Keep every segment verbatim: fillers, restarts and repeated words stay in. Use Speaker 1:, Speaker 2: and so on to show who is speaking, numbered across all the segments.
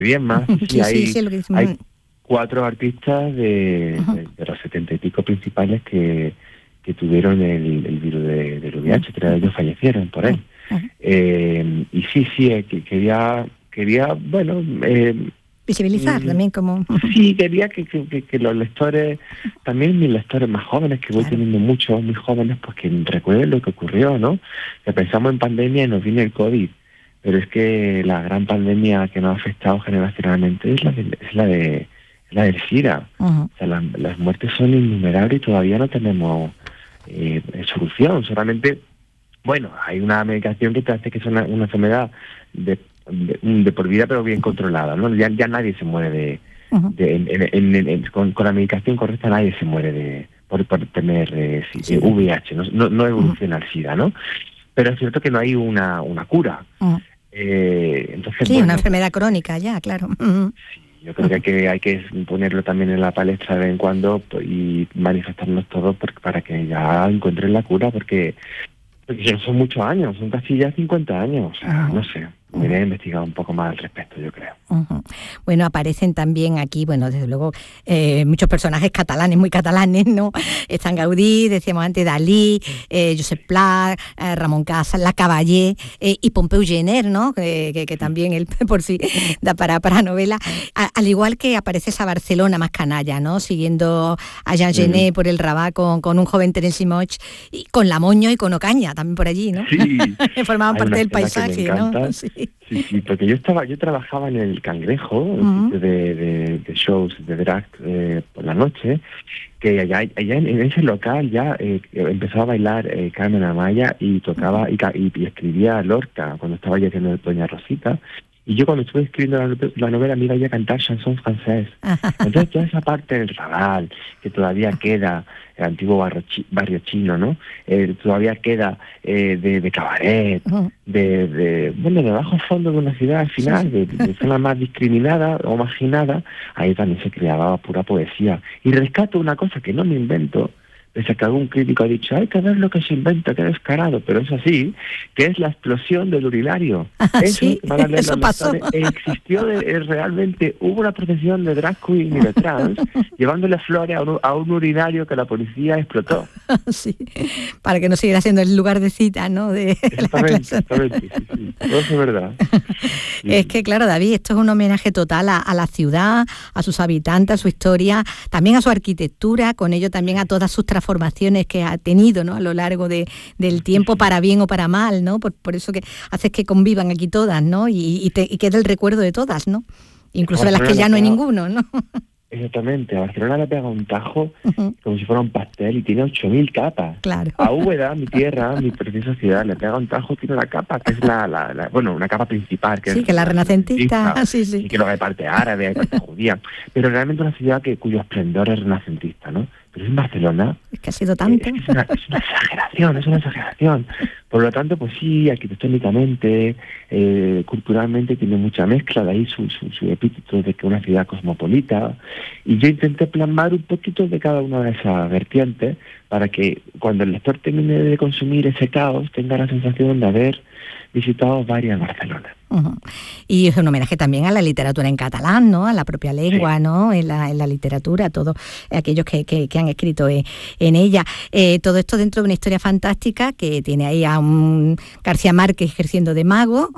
Speaker 1: bien más. Sí,
Speaker 2: sí,
Speaker 1: hay,
Speaker 2: sí, sí, lo que dice.
Speaker 1: hay cuatro artistas de,
Speaker 2: Uh-huh.
Speaker 1: de, de los setenta y pico principales que, que tuvieron el, el virus de, del V I H, tres de ellos fallecieron por él.
Speaker 2: Uh-huh.
Speaker 1: Eh, y sí, sí, eh, que quería, quería, bueno... Eh,
Speaker 2: visibilizar también como...
Speaker 1: Sí, quería que, que, que los lectores, también mis lectores más jóvenes, que voy
Speaker 2: Claro.
Speaker 1: teniendo muchos, muy jóvenes, pues que recuerden lo que ocurrió, ¿no? Que pensamos en pandemia y nos viene el COVID, pero es que la gran pandemia que nos ha afectado generacionalmente es la de, es la de es la del SIDA.
Speaker 2: Uh-huh.
Speaker 1: O sea, la, las muertes son innumerables y todavía no tenemos eh, solución. Solamente, bueno, hay una medicación que te hace que es una, una enfermedad de De, de por vida, pero bien controlada, ¿no? Ya, ya nadie se muere de,
Speaker 2: uh-huh.
Speaker 1: de en, en, en, en, con, con la medicación correcta nadie se muere de por, por tener eh, sí,
Speaker 2: sí.
Speaker 1: V I H, no, no, no evoluciona el SIDA, ¿no? Pero es cierto que no hay una, una cura.
Speaker 2: Uh-huh.
Speaker 1: Eh, entonces,
Speaker 2: sí,
Speaker 1: bueno,
Speaker 2: una enfermedad crónica ya, claro. Uh-huh.
Speaker 1: Sí, yo creo que hay, que hay que ponerlo también en la palestra de vez en cuando y manifestarnos todos por, para que ya encuentren la cura, porque, porque son muchos años, son casi ya cincuenta años, o sea, uh-huh. no sé. Debería uh-huh. investigar un poco más al respecto, yo creo.
Speaker 2: Uh-huh. Bueno, aparecen también aquí, bueno, desde luego, eh, muchos personajes catalanes, muy catalanes, ¿no? Están Gaudí, decíamos antes, Dalí, eh, Josep Pla, eh, Ramón Casas, La Caballé eh, y Pompeu Gener, ¿no? Que, que, que también él por sí da para, para novela. A, al igual que aparece esa Barcelona más canalla, ¿no? Siguiendo a Jean Genet uh-huh. por el Rabat con, con un joven Terence Moix, y con Lamoño y con Ocaña, también por allí, ¿no?
Speaker 1: Sí.
Speaker 2: Formaban parte del paisaje, ¿no?
Speaker 1: Sí. Sí, sí, porque yo estaba, yo trabajaba en el Cangrejo, uh-huh. sitio de, de, de shows de drag eh, por la noche, que allá, allá en, en ese local ya eh, empezó a bailar eh, Carmen Amaya y tocaba uh-huh. y, y, y escribía Lorca cuando estaba ya haciendo Doña Rosita. Y yo cuando estuve escribiendo la, la novela me iba ya a cantar chanson francés. Entonces toda esa parte del Raval, que todavía queda, el antiguo barrio, chi, barrio chino, ¿no? Eh, todavía queda eh, de, de cabaret, uh-huh. de, de, bueno, de bajo fondo de una ciudad al final, sí, sí. de, de zona más discriminada o marginada, ahí también se creaba pura poesía. Y rescato una cosa que no me invento, pese a que algún crítico ha dicho, hay que ver lo que se inventa, qué descarado, pero es así, que es la explosión del urinario.
Speaker 2: Ah,
Speaker 1: eso,
Speaker 2: sí,
Speaker 1: van a leer
Speaker 2: eso
Speaker 1: los
Speaker 2: pasó.
Speaker 1: lectores, existió de, eh, realmente, hubo una procesión de drag queen y de trans, llevándole flores a un, a un urinario que la policía explotó.
Speaker 2: Sí, para que no siguiera siendo el lugar de cita, ¿no? De
Speaker 1: exactamente, exactamente, sí, sí, todo eso es verdad. Sí.
Speaker 2: Es que, claro, David, esto es un homenaje total a, a la ciudad, a sus habitantes, a su historia, también a su arquitectura, con ello también a todas sus transformaciones que ha tenido, ¿no? A lo largo de, del tiempo, para bien o para mal, ¿no? Por, por eso que haces que convivan aquí todas, ¿no? Y, y, te, y quede el recuerdo de todas, ¿no? Incluso de las que ya no hay ninguno, ¿no?
Speaker 1: Exactamente, a Barcelona le pega un tajo uh-huh. como si fuera un pastel y tiene ocho mil capas.
Speaker 2: Claro.
Speaker 1: A Úbeda, mi tierra, mi preciosa ciudad, le pega un tajo, tiene una capa que es la, la, la bueno, una capa principal. Que
Speaker 2: sí,
Speaker 1: es
Speaker 2: que la renacentista, sí, sí.
Speaker 1: Y que luego hay parte árabe, hay parte judía. Pero realmente una ciudad que cuyo esplendor es renacentista, ¿no? Pero en Barcelona...
Speaker 2: Es que ha sido tanto.
Speaker 1: Eh, es, una, es una exageración, es una exageración. Por lo tanto, pues sí, arquitectónicamente, eh, culturalmente tiene mucha mezcla, de ahí su, su, su epíteto de que una ciudad cosmopolita. Y yo intenté plasmar un poquito de cada una de esas vertientes para que cuando el lector termine de consumir ese caos tenga la sensación de haber visitado varias Barcelonas.
Speaker 2: Uh-huh. Y es un homenaje también a la literatura en catalán, ¿no? A la propia lengua, sí. ¿no? En la, en la literatura, todos aquellos que, que, que han escrito en, en ella. Eh, todo esto dentro de una historia fantástica que tiene ahí a un García Márquez ejerciendo de mago,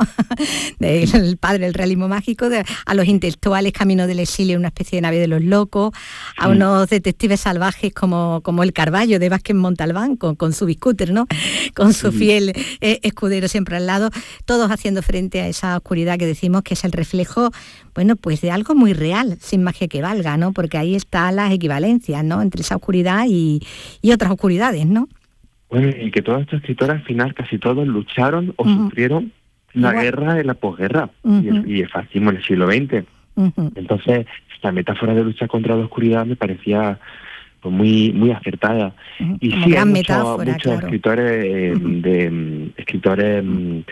Speaker 2: de, el padre del realismo mágico, de, a los intelectuales camino del exilio, una especie de nave de los locos, sí. a unos detectives salvajes como, como el Carballo de Vázquez Montalbán, con, con su biscúter, ¿no? Con su sí. fiel eh, escudero siempre al lado, todos haciendo frente a esa oscuridad que decimos que es el reflejo, bueno, pues de algo muy real, sin magia que valga, ¿no? Porque ahí están las equivalencias, ¿no? Entre esa oscuridad y, y otras oscuridades, ¿no?
Speaker 1: Bueno, y que todos estos escritores al final casi todos lucharon o uh-huh. sufrieron la Igual. guerra y la posguerra uh-huh. y, el, y el fascismo en el siglo veinte. Uh-huh. Entonces, la metáfora de lucha contra la oscuridad me parecía pues muy muy acertada. Uh-huh. Y
Speaker 2: Como
Speaker 1: sí,
Speaker 2: gran
Speaker 1: hay
Speaker 2: metáfora,
Speaker 1: muchos, muchos
Speaker 2: claro.
Speaker 1: escritores eh, uh-huh. de um, escritores um,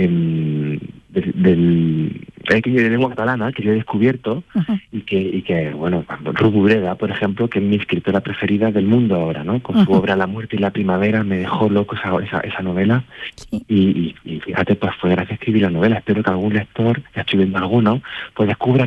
Speaker 1: um, de, del de lengua catalana que yo he descubierto uh-huh. y que y que bueno, Ruth Bureda, por ejemplo, que es mi escritora preferida del mundo ahora, ¿no? Con uh-huh. su obra La muerte y la primavera me dejó loco esa esa, esa novela. Sí. Y, y, y fíjate, pues fue gracias a escribir la novela. Espero que algún lector, ya estoy viendo alguno, pues descubra